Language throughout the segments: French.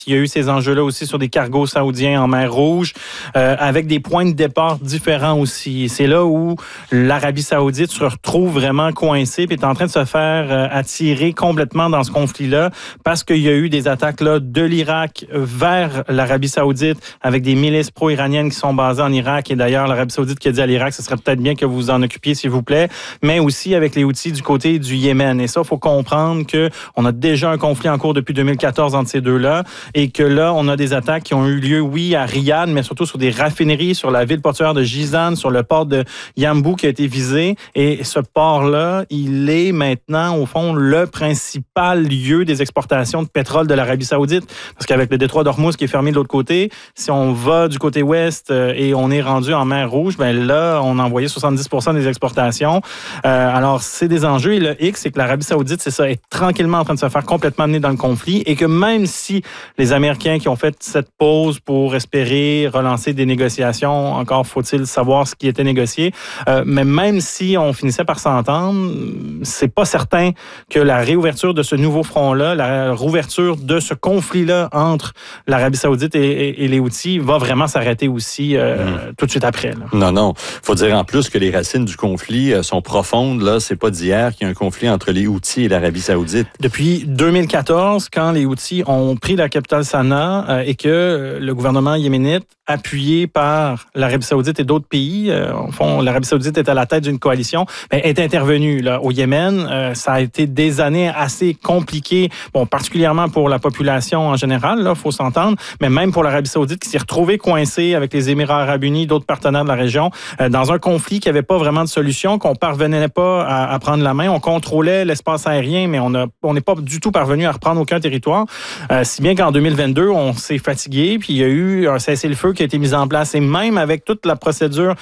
Il y a eu ces enjeux-là aussi sur des cargos saoudiens en mer Rouge, avec des points de départ différents aussi. C'est là où l'Arabie saoudite se retrouve vraiment coincée et est en train de se faire attirer complètement dans ce conflit-là parce qu'il y a eu des attaques là, de l'Irak vers l'Arabie saoudite avec des milices pro-iraniennes qui sont basées en Irak. Et d'ailleurs, l'Arabie saoudite qui a dit à l'Irak, ce serait peut-être bien que vous vous en occupiez, s'il vous plaît, mais aussi avec les Houthis du côté du Yémen. Et ça, il faut comprendre qu'on a déjà un conflit en cours depuis 2014 entre ces deux-là et que là, on a des attaques qui ont eu lieu, oui, à Riyad, mais surtout sur des raffineries, sur la ville portuaire de Jizan, sur le port de Yanbu qui a été visé. Et ce port-là, il est maintenant, au fond, le principal lieu des exportations de pétrole de l'Arabie saoudite. Parce qu'avec le détroit d'Ormuz qui est fermé de l'autre côté, si on va du côté ouest et on est rendu en mer Rouge, ben là, on a envoyé 70% des exportations. Alors, c'est des enjeux. Et le X, c'est que l'Arabie saoudite, c'est ça, est tranquillement en train de se faire complètement amener dans le conflit et que même si les Américains qui ont fait cette pause pour espérer relancer des négociations, encore faut-il savoir ce qui était négocié, mais même si on finissait par s'entendre, c'est pas certain que la réouverture de ce nouveau front-là, la réouverture de ce conflit-là entre l'Arabie saoudite et les Houthis va vraiment s'arrêter aussi tout de suite après. Là. Non. Faut dire en plus que les racines du conflit sont profondes. Là, c'est pas d'hier qu'il y a un conflit entre les Houthis et l'Arabie saoudite. Depuis 2014, quand les Houthis ont pris la capitale Sanaa et que le gouvernement yéménite, appuyé par l'Arabie saoudite et d'autres pays, au fond, l'Arabie saoudite est à la tête d'une coalition, mais est intervenue là, au Yémen. Ça a été des années assez compliquées, bon, particulièrement pour la population en général, là, faut s'entendre, mais même pour l'Arabie saoudite qui s'est retrouvée coincée avec les Émirats arabes unis, d'autres partenaires de la région, dans un conflit qui n'avait pas vraiment de solution, qu'on parvenait pas à prendre la main. On contrôlait l'espace aérien, mais on n'est pas du tout parvenu à reprendre aucun territoire. Si bien qu'en 2022, on s'est fatigué, puis il y a eu un cessez-le-feu qui a été mis en place. Et même avec toute la procédure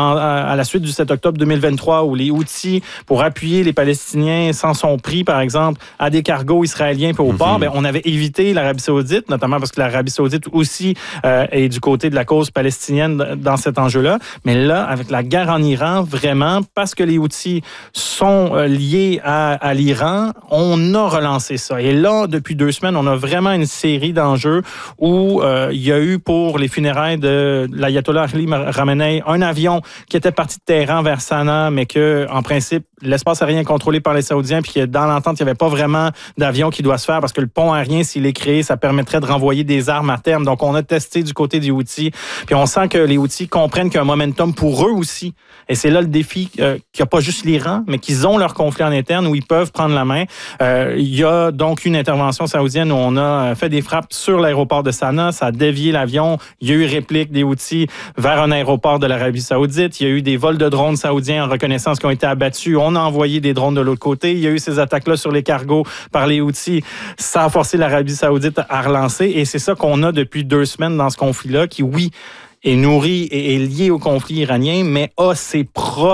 à la suite du 7 octobre 2023, où les Houthis, pour appuyer les Palestiniens, s'en sont pris, par exemple, à des cargos israéliens puis au port, ben, on avait évité l'Arabie saoudite, notamment parce que l'Arabie saoudite aussi est du côté de la cause palestinienne dans cet enjeu-là. Mais là, avec la guerre en Iran, vraiment, parce que les Houthis sont liés à l'Iran, on a relancé ça. Et là, depuis 2 semaines, on a vraiment une série d'enjeux où il y a eu pour les funérailles de l'Ayatollah Ali Khamenei un avion qui était parti de Téhéran vers Sanaa, mais que, en principe, l'espace aérien est contrôlé par les Saoudiens, puis que dans l'entente, il n'y avait pas vraiment d'avion qui doit se faire parce que le pont aérien, s'il est créé, ça permettrait de renvoyer des armes à terme. Donc, on a testé du côté des Houthis, puis on sent que les Houthis comprennent qu'il y a un momentum pour eux aussi. Et c'est là le défi qu'il n'y a pas juste l'Iran, mais qu'ils ont leur conflit en interne où ils peuvent prendre la main. Il y a donc une intervention saoudienne où on a fait des frappes sur l'aéroport de Sanaa, ça a dévié l'avion. Il y a eu réplique des Houthis vers un aéroport de l'Arabie saoudite. Il y a eu des vols de drones saoudiens en reconnaissance qui ont été abattus. On a envoyé des drones de l'autre côté. Il y a eu ces attaques-là sur les cargos par les Houthis. Ça a forcé l'Arabie saoudite à relancer. Et c'est ça qu'on a depuis 2 semaines dans ce conflit-là qui, oui, est nourri et est lié au conflit iranien, mais a sa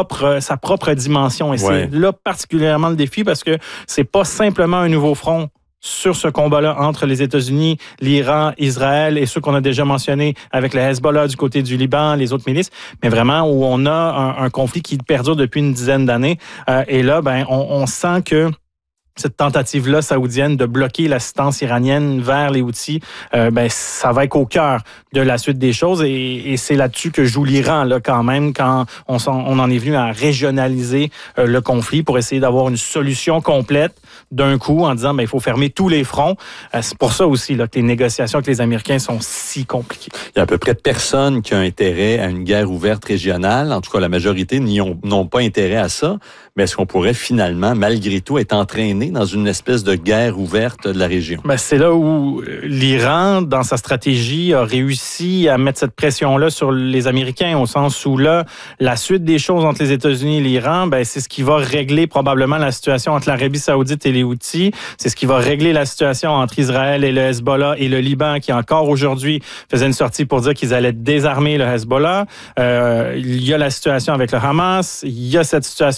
propre dimension. Et c'est là particulièrement le défi parce que c'est pas simplement un nouveau front sur ce combat-là entre les États-Unis, l'Iran, Israël et ceux qu'on a déjà mentionnés avec le Hezbollah du côté du Liban, les autres milices, mais vraiment où on a un conflit qui perdure depuis une dizaine d'années. Et là, ben, on sent que cette tentative-là saoudienne de bloquer l'assistance iranienne vers les Houthis, ben, ça va être au cœur de la suite des choses et c'est là-dessus que joue l'Iran, là, quand même, quand on en est venu à régionaliser le conflit pour essayer d'avoir une solution complète d'un coup en disant, ben, il faut fermer tous les fronts. C'est pour ça aussi, là, que les négociations avec les Américains sont si compliquées. Il y a à peu près personne qui a intérêt à une guerre ouverte régionale. En tout cas, la majorité n'ont pas intérêt à ça. Mais est-ce qu'on pourrait finalement, malgré tout, être entraîné dans une espèce de guerre ouverte de la région? Ben, c'est là où l'Iran, dans sa stratégie, a réussi à mettre cette pression-là sur les Américains, au sens où là, la suite des choses entre les États-Unis et l'Iran, ben, c'est ce qui va régler probablement la situation entre l'Arabie saoudite et les Houthis. C'est ce qui va régler la situation entre Israël et le Hezbollah et le Liban, qui encore aujourd'hui faisait une sortie pour dire qu'ils allaient désarmer le Hezbollah. Il y a la situation avec le Hamas. Il y a cette situation-là du côté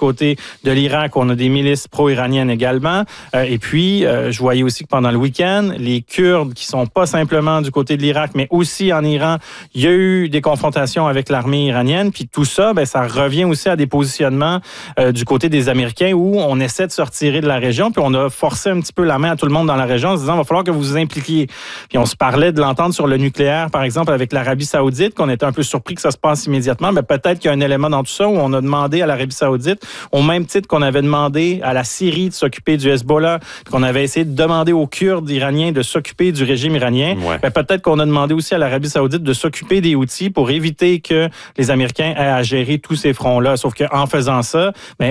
côté de l'Irak, on a des milices pro-iraniennes également. Et puis, je voyais aussi que pendant le week-end, les Kurdes, qui sont pas simplement du côté de l'Irak, mais aussi en Iran, il y a eu des confrontations avec l'armée iranienne. Puis tout ça, ça revient aussi à des positionnements du côté des Américains où on essaie de se retirer de la région. Puis on a forcé un petit peu la main à tout le monde dans la région en se disant, il va falloir que vous vous impliquiez. Puis on se parlait de l'entente sur le nucléaire, par exemple, avec l'Arabie Saoudite, qu'on était un peu surpris que ça se passe immédiatement. Mais peut-être qu'il y a un élément dans tout ça où on a demandé à l'Arabie Saoudite, au même titre qu'on avait demandé à la Syrie de s'occuper du Hezbollah, qu'on avait essayé de demander aux Kurdes iraniens de s'occuper du régime iranien. Ouais. Peut-être qu'on a demandé aussi à l'Arabie Saoudite de s'occuper des Houthis pour éviter que les Américains aient à gérer tous ces fronts-là. Sauf qu'en faisant ça,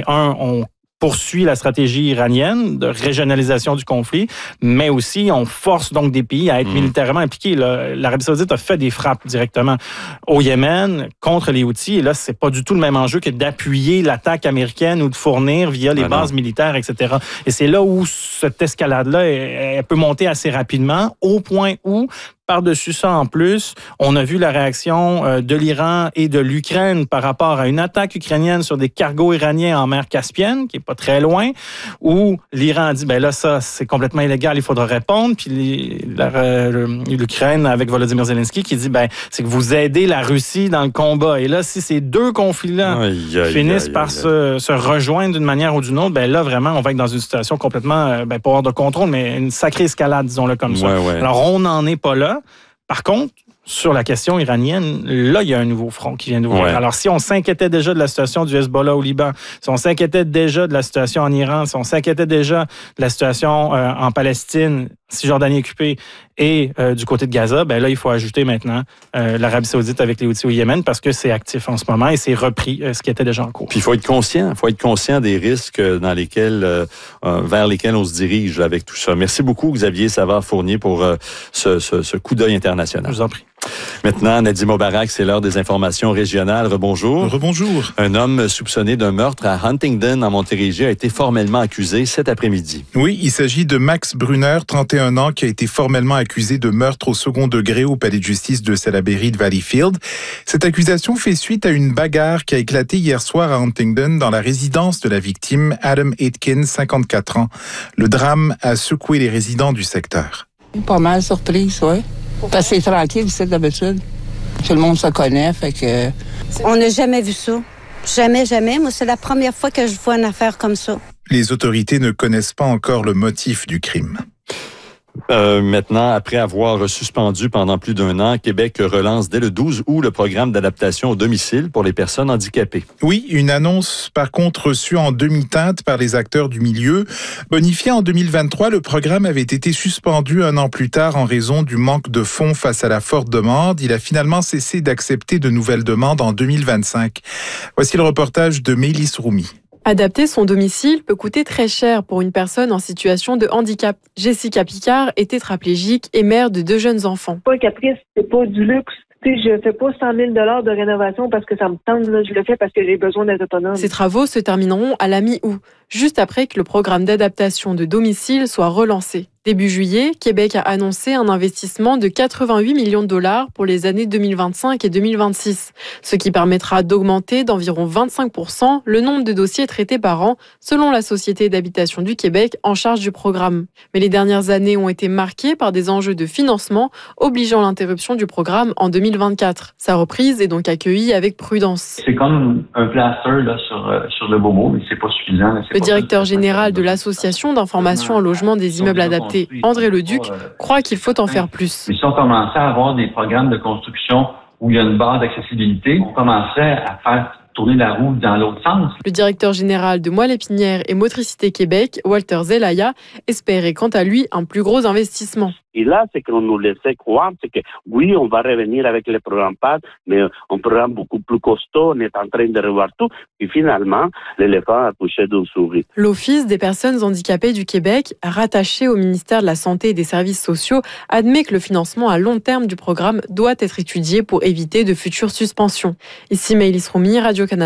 on poursuit la stratégie iranienne de régionalisation du conflit, mais aussi on force donc des pays à être militairement impliqués. L'Arabie Saoudite a fait des frappes directement au Yémen contre les Houthis, et là, c'est pas du tout le même enjeu que d'appuyer l'attaque américaine ou de fournir via les bases militaires, etc. Et c'est là où cette escalade-là, elle peut monter assez rapidement, au point où par-dessus ça, en plus, on a vu la réaction de l'Iran et de l'Ukraine par rapport à une attaque ukrainienne sur des cargos iraniens en mer Caspienne, qui est pas très loin, où l'Iran a dit, là, ça, c'est complètement illégal, il faudra répondre. Puis l'Ukraine, avec Volodymyr Zelensky, qui dit, c'est que vous aidez la Russie dans le combat. Et là, si ces deux conflits-là finissent par se rejoindre d'une manière ou d'une autre, là, vraiment, on va être dans une situation complètement, pas hors de contrôle, mais une sacrée escalade, disons-le comme ça. Ouais. Alors, on n'en est pas là. Par contre, sur la question iranienne, là, il y a un nouveau front qui vient d'ouvrir. Ouais. Alors, si on s'inquiétait déjà de la situation du Hezbollah au Liban, si on s'inquiétait déjà de la situation en Iran, si on s'inquiétait déjà de la situation en Palestine, Cisjordanie occupée, et du côté de Gaza, là, il faut ajouter maintenant l'Arabie Saoudite avec les Houthis au Yémen parce que c'est actif en ce moment et c'est repris ce qui était déjà en cours. Puis il faut être conscient des risques vers lesquels on se dirige avec tout ça. Merci beaucoup, Xavier Savard-Fournier, pour ce coup d'œil international. Je vous en prie. Maintenant, Nadim Obarak, c'est l'heure des informations régionales. Rebonjour. Rebonjour. Un homme soupçonné d'un meurtre à Huntingdon, en Montérégie, a été formellement accusé cet après-midi. Oui, il s'agit de Max Brunner, 31 ans, qui a été formellement accusé de meurtre au second degré au palais de justice de Salaberry de Valleyfield. Cette accusation fait suite à une bagarre qui a éclaté hier soir à Huntingdon dans la résidence de la victime, Adam Aitken, 54 ans. Le drame a secoué les résidents du secteur. Pas mal surprise, oui. Parce que c'est tranquille, c'est d'habitude. Tout le monde se connaît, fait que... On n'a jamais vu ça. Jamais. Moi, c'est la première fois que je vois une affaire comme ça. Les autorités ne connaissent pas encore le motif du crime. Maintenant, après avoir suspendu pendant plus d'1 an, Québec relance dès le 12 août le programme d'adaptation au domicile pour les personnes handicapées. Oui, une annonce par contre reçue en demi-teinte par les acteurs du milieu. Bonifié en 2023, le programme avait été suspendu 1 an plus tard en raison du manque de fonds face à la forte demande. Il a finalement cessé d'accepter de nouvelles demandes en 2025. Voici le reportage de Mélis Roumi. Adapter son domicile peut coûter très cher pour une personne en situation de handicap. Jessica Picard est tétraplégique et mère de 2 jeunes enfants. Pas caprice, c'est pas du luxe. Je fais pas 100 000 $ de rénovation parce que ça me tente. Je le fais parce que j'ai besoin d'être autonome. Ces travaux se termineront à la mi-août, juste après que le programme d'adaptation de domicile soit relancé. Début juillet, Québec a annoncé un investissement de 88 millions de dollars pour les années 2025 et 2026, ce qui permettra d'augmenter d'environ 25% le nombre de dossiers traités par an, selon la Société d'habitation du Québec en charge du programme. Mais les dernières années ont été marquées par des enjeux de financement, obligeant l'interruption du programme en 2024. Sa reprise est donc accueillie avec prudence. C'est comme un plaster là, sur le bobo, mais c'est pas suffisant. Là, le directeur général de l'Association d'information en logement des immeubles adaptés, André Leduc, croit qu'il faut en faire plus. Mais si on commençait à avoir des programmes de construction où il y a une barre d'accessibilité, on commencerait à faire tourner la roue dans l'autre sens. Le directeur général de Moelle-Épinière et Motricité Québec, Walter Zelaya, espérait quant à lui un plus gros investissement. Et là, c'est qu'on nous laissait croire, c'est que oui, on va revenir avec le programme PAD, mais un programme beaucoup plus costaud, on est en train de revoir tout. Et finalement, l'éléphant a couché d'une souris. L'Office des personnes handicapées du Québec, rattaché au ministère de la Santé et des Services sociaux, admet que le financement à long terme du programme doit être étudié pour éviter de futures suspensions. Ici Maëlys Roumi, Radio-Canada,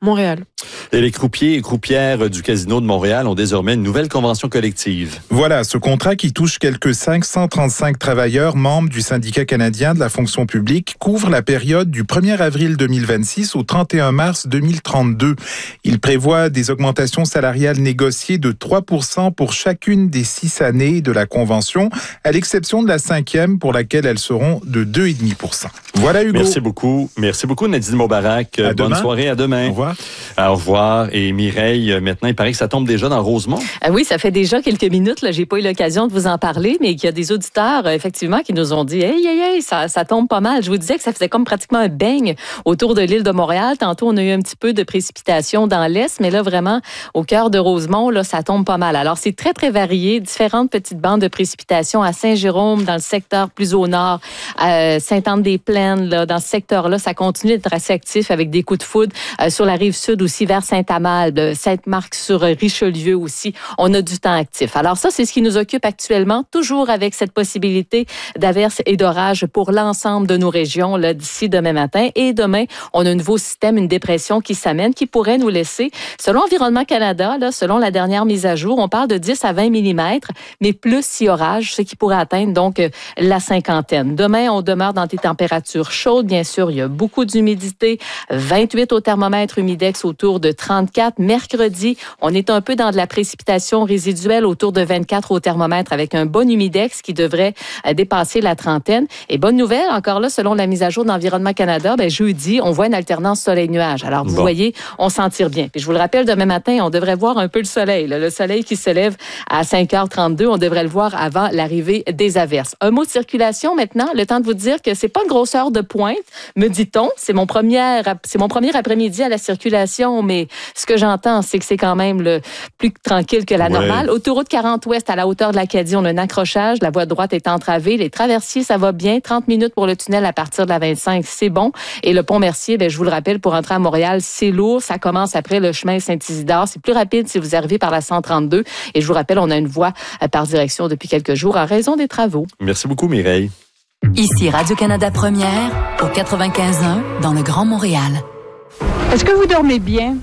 Montréal. Et les croupiers et croupières du Casino de Montréal ont désormais une nouvelle convention collective. Voilà, ce contrat qui touche quelques 535 travailleurs membres du syndicat canadien de la fonction publique couvre la période du 1er avril 2026 au 31 mars 2032. Il prévoit des augmentations salariales négociées de 3% pour chacune des 6 années de la convention, à l'exception de la 5e pour laquelle elles seront de 2,5%. Voilà Hugo. Merci beaucoup Nadine Maubarak. Bonne soirée, à demain. Au revoir. Au revoir. Et Mireille, maintenant, il paraît que ça tombe déjà dans Rosemont. Oui, ça fait déjà quelques minutes. Là, j'ai pas eu l'occasion de vous en parler, mais qu'il y a des auditeurs, effectivement, qui nous ont dit « Hey, ça tombe pas mal ». Je vous disais que ça faisait comme pratiquement un beigne autour de l'île de Montréal. Tantôt, on a eu un petit peu de précipitation dans l'est, mais là, vraiment, au cœur de Rosemont, là, ça tombe pas mal. Alors, c'est très, très varié. Différentes petites bandes de précipitation à Saint-Jérôme, dans le secteur plus au nord, à Sainte-Anne-des-Plaines, là, dans ce secteur-là, ça continue d'être assez actif avec des coups de foudre. Sur la rive sud aussi, vers Saint-Amal, Sainte-Marc-sur-Richelieu aussi, on a du temps actif. Alors ça, c'est ce qui nous occupe actuellement, toujours avec cette possibilité d'averses et d'orages pour l'ensemble de nos régions là, d'ici demain matin. Et demain, on a un nouveau système, une dépression qui s'amène, qui pourrait nous laisser, selon Environnement Canada, là, selon la dernière mise à jour, on parle de 10 à 20 mm, mais plus si orage, ce qui pourrait atteindre donc la 50aine. Demain, on demeure dans des températures chaudes, bien sûr, il y a beaucoup d'humidité, 28 au thermomètre, humidex autour de 34. Mercredi, on est un peu dans de la précipitation résiduelle autour de 24 au thermomètre avec un bon humidex qui devrait dépasser la trentaine. Et bonne nouvelle, encore là, selon la mise à jour d'Environnement Canada, jeudi, on voit une alternance soleil-nuage. Alors, vous voyez, on s'en tire bien. Puis je vous le rappelle, demain matin, on devrait voir un peu le soleil. Là. Le soleil qui se lève à 5h32, on devrait le voir avant l'arrivée des averses. Un mot de circulation maintenant, le temps de vous dire que c'est pas une grosse heure de pointe, me dit-on. C'est mon premier après-midi à la circulation, mais ce que j'entends, c'est que c'est quand même plus tranquille que la normale. Autoroute 40 Ouest à la hauteur de l'Acadie, on a un accrochage. La voie de droite est entravée. Les traversiers, ça va bien. 30 minutes pour le tunnel à partir de la 25, c'est bon. Et le pont Mercier, je vous le rappelle, pour entrer à Montréal, c'est lourd. Ça commence après le chemin Saint-Isidore. C'est plus rapide si vous arrivez par la 132. Et je vous rappelle, on a une voie par direction depuis quelques jours en raison des travaux. Merci beaucoup, Mireille. Ici Radio-Canada Première, au 95.1, dans le Grand Montréal. Est-ce que vous dormez bien?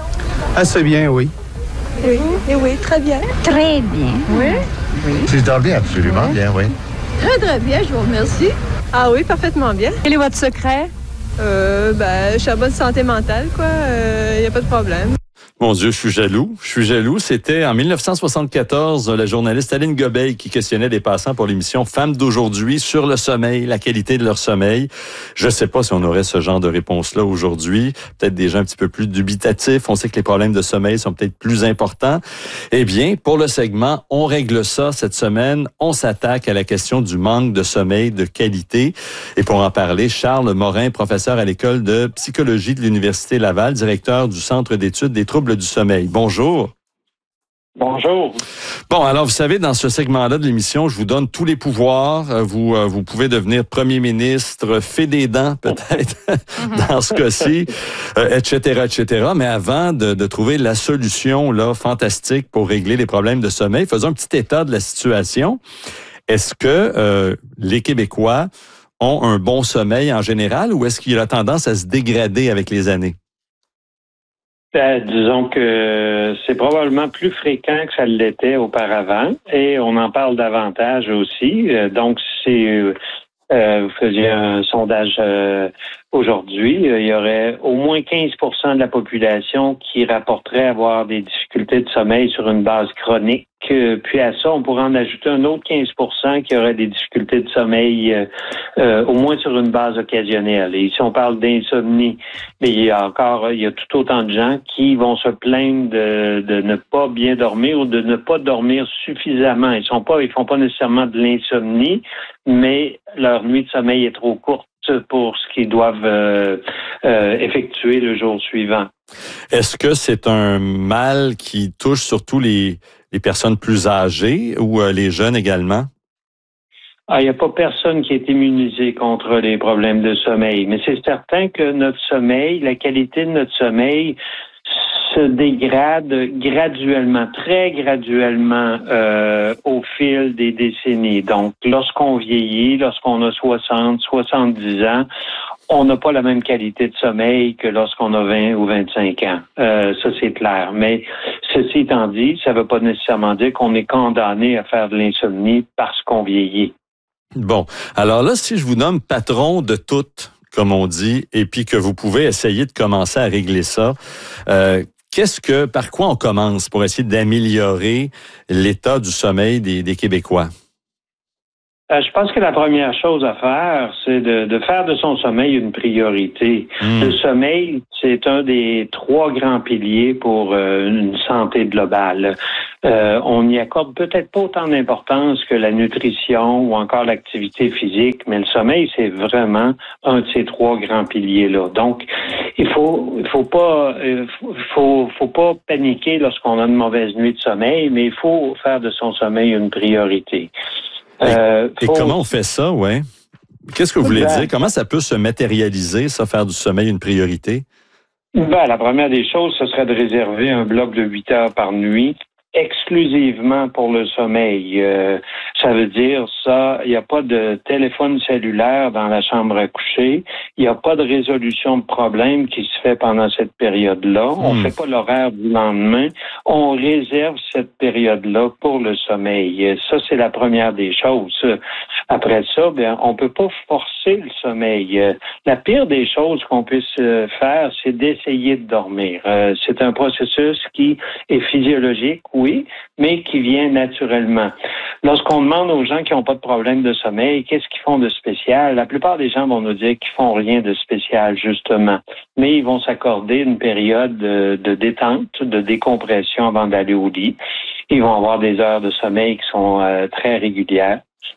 Assez bien, oui. Oui, très bien. Très bien. Oui? Je dors bien, absolument bien, oui. Très, très bien, je vous remercie. Ah oui, parfaitement bien. Quel est votre secret? Je suis en bonne santé mentale, quoi. Il n'y a pas de problème. Mon Dieu, je suis jaloux. C'était en 1974, la journaliste Aline Gobeil qui questionnait des passants pour l'émission Femmes d'aujourd'hui sur le sommeil, la qualité de leur sommeil. Je ne sais pas si on aurait ce genre de réponse-là aujourd'hui. Peut-être des gens un petit peu plus dubitatifs. On sait que les problèmes de sommeil sont peut-être plus importants. Eh bien, pour le segment, on règle ça cette semaine. On s'attaque à la question du manque de sommeil de qualité. Et pour en parler, Charles Morin, professeur à l'École de psychologie de l'Université Laval, directeur du Centre d'études des troubles du sommeil. Bonjour. Bonjour. Bon, alors, vous savez, dans ce segment-là de l'émission, je vous donne tous les pouvoirs. Vous pouvez devenir premier ministre, fait des dents, peut-être, dans ce cas-ci, etc. Mais avant de trouver la solution là fantastique pour régler les problèmes de sommeil, faisons un petit état de la situation. Est-ce que les Québécois ont un bon sommeil en général ou est-ce qu'il a tendance à se dégrader avec les années? Disons que c'est probablement plus fréquent que ça l'était auparavant et on en parle davantage aussi. Donc, vous faisiez un sondage aujourd'hui, il y aurait au moins 15% de la population qui rapporterait avoir des difficultés de sommeil sur une base chronique. Puis à ça, on pourrait en ajouter un autre 15% qui aurait des difficultés de sommeil au moins sur une base occasionnelle. Et ici, on parle d'insomnie, mais il y a tout autant de gens qui vont se plaindre de ne pas bien dormir ou de ne pas dormir suffisamment. Ils font pas nécessairement de l'insomnie, mais leur nuit de sommeil est trop courte pour ce qu'ils doivent effectuer le jour suivant. Est-ce que c'est un mal qui touche surtout les personnes plus âgées ou les jeunes également? Il n'y a pas personne qui est immunisé contre les problèmes de sommeil, mais c'est certain que notre sommeil, la qualité de notre sommeil se dégrade graduellement, très graduellement au fil des décennies. Donc, lorsqu'on vieillit, lorsqu'on a 60, 70 ans, on n'a pas la même qualité de sommeil que lorsqu'on a 20 ou 25 ans. Ça, c'est clair. Mais ceci étant dit, ça ne veut pas nécessairement dire qu'on est condamné à faire de l'insomnie parce qu'on vieillit. Bon. Alors là, si je vous nomme patron de tout, comme on dit, et puis que vous pouvez essayer de commencer à régler ça, par quoi on commence pour essayer d'améliorer l'état du sommeil des Québécois? Je pense que la première chose à faire, c'est de faire de son sommeil une priorité. Le sommeil, c'est un des 3 grands piliers pour une santé globale. On n'y accorde peut-être pas autant d'importance que la nutrition ou encore l'activité physique, mais le sommeil, c'est vraiment un de ces 3 grands piliers-là. Donc, il faut pas paniquer lorsqu'on a une mauvaise nuit de sommeil, mais il faut faire de son sommeil une priorité. Et comment on fait ça, ouais? Qu'est-ce que vous voulez dire? Comment ça peut se matérialiser, ça, faire du sommeil une priorité? La première des choses, ce serait de réserver un bloc de 8 heures par nuit exclusivement pour le sommeil. Ça veut dire ça, il n'y a pas de téléphone cellulaire dans la chambre à coucher, il n'y a pas de résolution de problème qui se fait pendant cette période-là. On ne fait pas l'horaire du lendemain, on réserve cette période-là pour le sommeil. Ça, c'est la première des choses. Après ça, on peut pas forcer le sommeil. La pire des choses qu'on puisse faire, c'est d'essayer de dormir. C'est un processus qui est physiologique, oui, mais qui vient naturellement. Lorsqu'on demande aux gens qui n'ont pas de problème de sommeil, qu'est-ce qu'ils font de spécial? La plupart des gens vont nous dire qu'ils font rien de spécial, justement. Mais ils vont s'accorder une période de détente, de décompression avant d'aller au lit. Ils vont avoir des heures de sommeil qui sont très réguliers.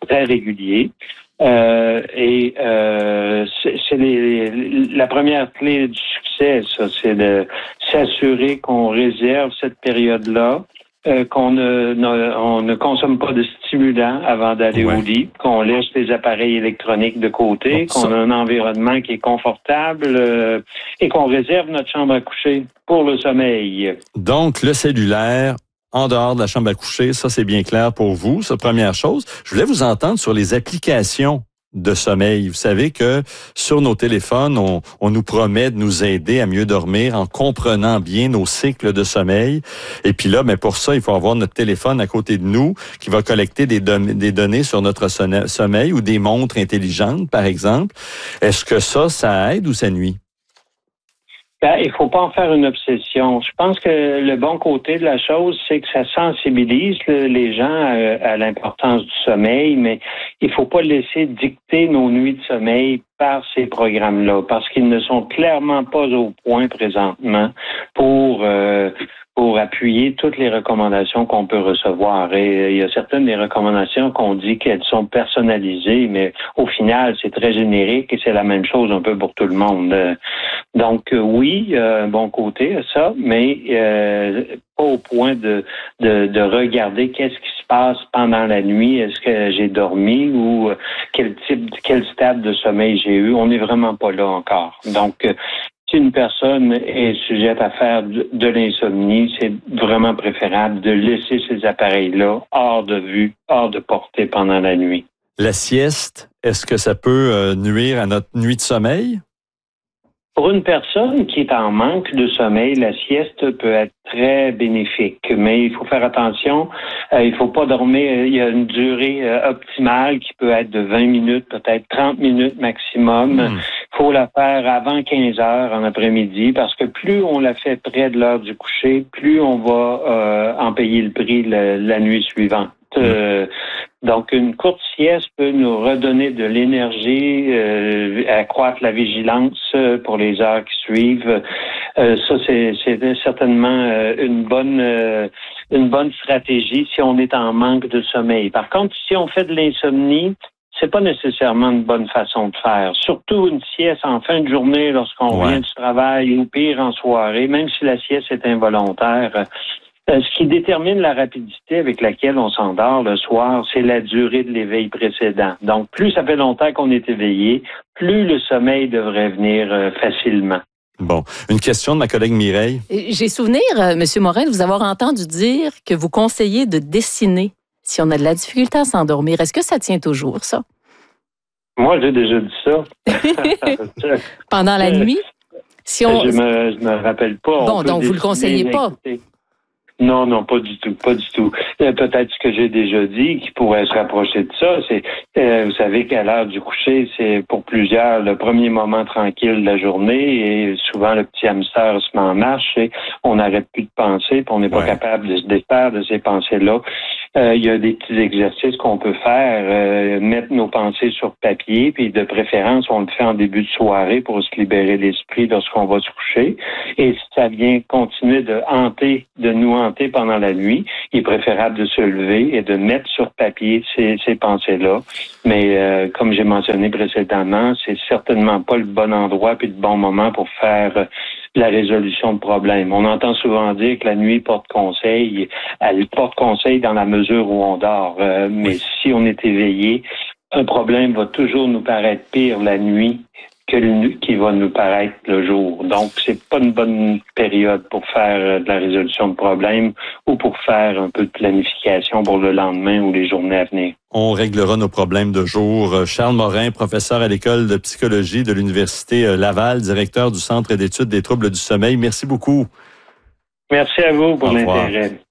C'est la première clé du succès, ça, c'est de s'assurer qu'on réserve cette période-là, qu'on ne consomme pas de stimulants avant d'aller au lit, qu'on laisse les appareils électroniques de côté, qu'on a un environnement qui est confortable et qu'on réserve notre chambre à coucher pour le sommeil. Donc, le cellulaire, en dehors de la chambre à coucher, ça, c'est bien clair pour vous, c'est la première chose. Je voulais vous entendre sur les applications de sommeil. Vous savez que sur nos téléphones, on nous promet de nous aider à mieux dormir en comprenant bien nos cycles de sommeil. Et puis là, pour ça, il faut avoir notre téléphone à côté de nous qui va collecter des données sur notre sommeil ou des montres intelligentes, par exemple. Est-ce que ça aide ou ça nuit? Il faut pas en faire une obsession. Je pense que le bon côté de la chose, c'est que ça sensibilise les gens à l'importance du sommeil, mais il faut pas laisser dicter nos nuits de sommeil par ces programmes-là, parce qu'ils ne sont clairement pas au point présentement pour appuyer toutes les recommandations qu'on peut recevoir. Et il y a certaines des recommandations qu'on dit qu'elles sont personnalisées, mais au final, c'est très générique et c'est la même chose un peu pour tout le monde. Donc oui, un bon côté à ça, mais pas au point de regarder qu'est-ce qui se passe pendant la nuit, est-ce que j'ai dormi ou quel stade de sommeil j'ai eu. On n'est vraiment pas là encore. Donc, si une personne est sujette à faire de l'insomnie, c'est vraiment préférable de laisser ces appareils-là hors de vue, hors de portée pendant la nuit. La sieste, est-ce que ça peut nuire à notre nuit de sommeil? Pour une personne qui est en manque de sommeil, la sieste peut être très bénéfique, mais il faut faire attention. Il faut pas dormir. Il y a une durée optimale qui peut être de 20 minutes, peut-être 30 minutes maximum. Il faut la faire avant 15 heures en après-midi parce que plus on la fait près de l'heure du coucher, plus on va en payer le prix la nuit suivante. Donc, une courte sieste peut nous redonner de l'énergie, accroître la vigilance pour les heures qui suivent. Ça, c'est certainement une bonne stratégie si on est en manque de sommeil. Par contre, si on fait de l'insomnie, c'est pas nécessairement une bonne façon de faire. Surtout une sieste en fin de journée lorsqu'on revient du travail ou pire en soirée, même si la sieste est involontaire. Ce qui détermine la rapidité avec laquelle on s'endort le soir, c'est la durée de l'éveil précédent. Donc, plus ça fait longtemps qu'on est éveillé, plus le sommeil devrait venir facilement. Bon, une question de ma collègue Mireille. J'ai souvenir, M. Morin, de vous avoir entendu dire que vous conseillez de dessiner si on a de la difficulté à s'endormir. Est-ce que ça tient toujours, ça? Moi, j'ai déjà dit ça. Pendant la nuit? Je me rappelle pas. Bon, donc vous le conseillez pas? Non, pas du tout. Peut-être ce que j'ai déjà dit qui pourrait se rapprocher de ça, c'est, vous savez qu'à l'heure du coucher, c'est pour plusieurs le premier moment tranquille de la journée et souvent le petit hamster se met en marche et on n'arrête plus de penser puis on n'est pas capable de se défaire de ces pensées-là. Il y a des petits exercices qu'on peut faire, mettre nos pensées sur papier, puis de préférence, on le fait en début de soirée pour se libérer l'esprit lorsqu'on va se coucher. Et si ça vient continuer de nous hanter pendant la nuit, il est préférable de se lever et de mettre sur papier ces pensées-là. Mais comme j'ai mentionné précédemment, c'est certainement pas le bon endroit puis le bon moment pour faire la résolution de problèmes. On entend souvent dire que la nuit porte conseil. Elle porte conseil dans la mesure où on dort. Mais si on est éveillé, un problème va toujours nous paraître pire la nuit qui va nous paraître le jour. Donc, c'est pas une bonne période pour faire de la résolution de problèmes ou pour faire un peu de planification pour le lendemain ou les journées à venir. On réglera nos problèmes de jour. Charles Morin, professeur à l'École de psychologie de l'Université Laval, directeur du Centre d'études des troubles du sommeil. Merci beaucoup. Merci à vous pour l'intérêt.